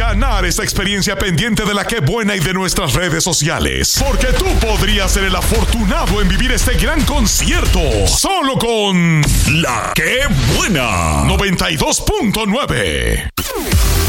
ganar esta experiencia pendiente de la Qué Buena y de nuestras redes sociales. Porque tú podrías ser el afortunado en vivir este gran concierto solo con La Qué Buena 92.9.